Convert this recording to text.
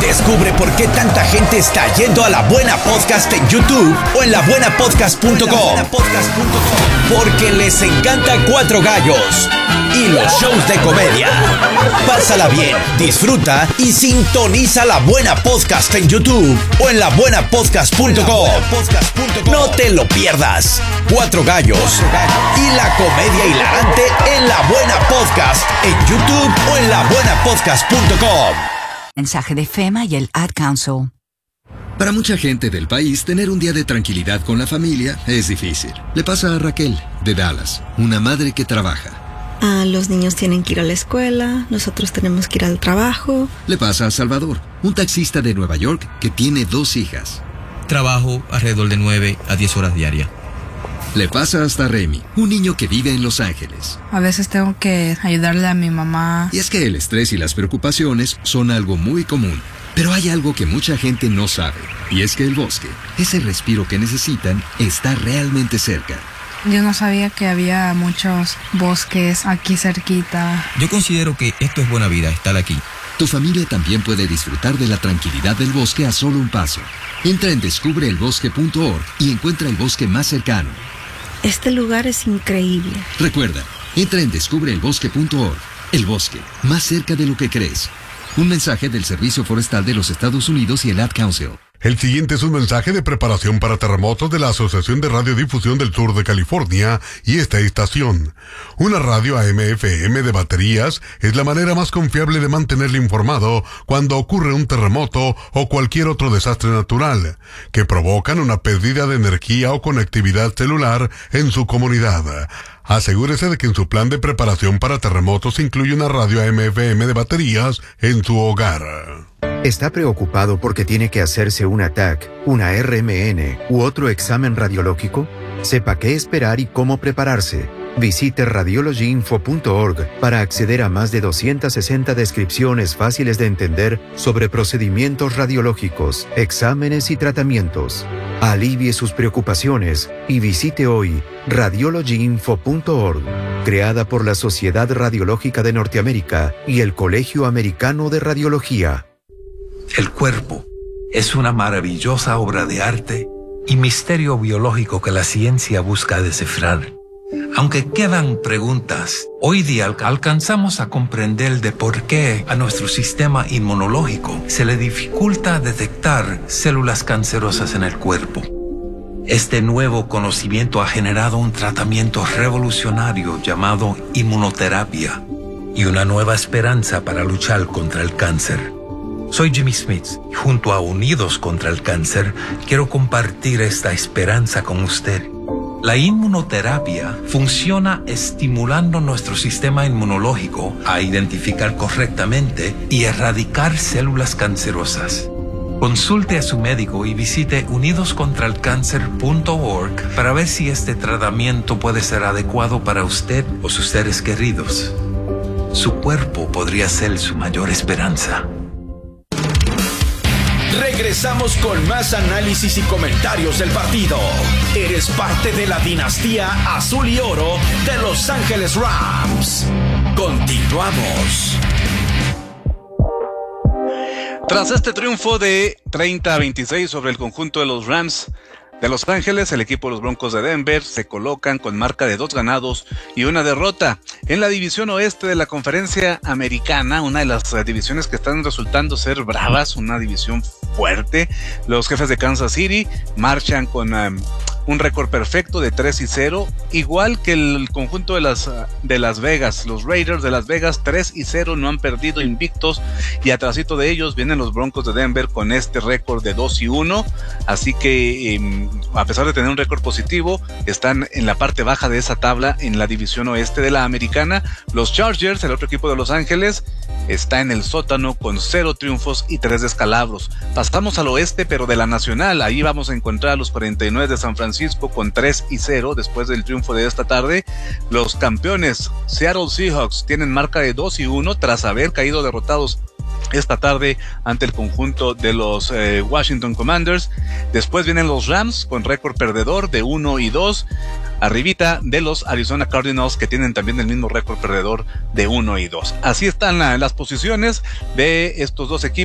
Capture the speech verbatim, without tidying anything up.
Descubre por qué tanta gente está yendo a La Buena Podcast en YouTube o en la buena podcast punto com. Porque les encanta Cuatro Gallos y los shows de comedia. Pásala bien, disfruta y sintoniza La Buena Podcast en YouTube o en la buena podcast punto com. No te lo pierdas. Cuatro Gallos y la comedia hilarante en La Buena Podcast en YouTube o en la buena podcast punto com. Mensaje de FEMA y el Ad Council. Para mucha gente del país, tener un día de tranquilidad con la familia es difícil. Le pasa a Raquel, de Dallas, una madre que trabaja. Ah, los niños tienen que ir a la escuela, nosotros tenemos que ir al trabajo. Le pasa a Salvador, un taxista de Nueva York que tiene dos hijas. Trabajo alrededor de nueve a diez horas diarias. Le pasa hasta a Remy, un niño que vive en Los Ángeles. A veces tengo que ayudarle a mi mamá. Y es que el estrés y las preocupaciones son algo muy común. Pero hay algo que mucha gente no sabe, y es que el bosque, ese respiro que necesitan, está realmente cerca. Yo no sabía que había muchos bosques aquí cerquita. Yo considero que esto es buena vida, estar aquí. Tu familia también puede disfrutar de la tranquilidad del bosque a solo un paso. Entra en descubre el bosque punto org y encuentra el bosque más cercano. Este lugar es increíble. Recuerda, entra en descubre el bosque punto org. El bosque, más cerca de lo que crees. Un mensaje del Servicio Forestal de los Estados Unidos y el Ad Council. El siguiente es un mensaje de preparación para terremotos de la Asociación de Radiodifusión del Sur de California y esta estación. Una radio A M F M de baterías es la manera más confiable de mantenerle informado cuando ocurre un terremoto o cualquier otro desastre natural, que provocan una pérdida de energía o conectividad celular en su comunidad. Asegúrese de que en su plan de preparación para terremotos incluye una radio A M F M de baterías en su hogar. ¿Está preocupado porque tiene que hacerse una T A C, una R M N u otro examen radiológico? Sepa qué esperar y cómo prepararse. Visite radiology info punto org para acceder a más de doscientas sesenta descripciones fáciles de entender sobre procedimientos radiológicos, exámenes y tratamientos. Alivie sus preocupaciones y visite hoy radiology info punto org, creada por la Sociedad Radiológica de Norteamérica y el Colegio Americano de Radiología. El cuerpo es una maravillosa obra de arte y misterio biológico que la ciencia busca descifrar. Aunque quedan preguntas, hoy día alcanzamos a comprender de por qué a nuestro sistema inmunológico se le dificulta detectar células cancerosas en el cuerpo. Este nuevo conocimiento ha generado un tratamiento revolucionario llamado inmunoterapia y una nueva esperanza para luchar contra el cáncer. Soy Jimmy Smith y junto a Unidos contra el Cáncer quiero compartir esta esperanza con usted. La inmunoterapia funciona estimulando nuestro sistema inmunológico a identificar correctamente y erradicar células cancerosas. Consulte a su médico y visite unidos contra el cáncer punto org para ver si este tratamiento puede ser adecuado para usted o sus seres queridos. Su cuerpo podría ser su mayor esperanza. Regresamos con más análisis y comentarios del partido. Eres parte de la dinastía azul y oro de Los Ángeles Rams. Continuamos. Tras este triunfo de treinta a veintiséis sobre el conjunto de los Rams de Los Ángeles, el equipo de los Broncos de Denver se colocan con marca de dos ganados y una derrota en la división oeste de la Conferencia Americana, una de las uh, divisiones que están resultando ser bravas, una división fuerte. Los Jefes de Kansas City marchan con um, un récord perfecto de tres y cero, igual que el conjunto de las, uh, de Las Vegas. Los Raiders de Las Vegas tres y cero, no han perdido, invictos, y atrasito de ellos vienen los Broncos de Denver con este récord de dos y uno, así que eh, a pesar de tener un récord positivo, están en la parte baja de esa tabla en la división oeste de la Americana. Los Chargers, el otro equipo de Los Ángeles, está en el sótano con cero triunfos y tres descalabros. Pasamos al oeste, pero de la Nacional, ahí vamos a encontrar a los cuarenta y nueve de San Francisco con tres y cero después del triunfo de esta tarde. Los campeones Seattle Seahawks tienen marca de dos y uno tras haber caído derrotados esta tarde ante el conjunto de los eh, Washington Commanders. Después vienen los Rams con récord perdedor de uno y dos, arribita de los Arizona Cardinals, que tienen también el mismo récord perdedor de uno y dos. Así están la, las posiciones de estos dos equipos.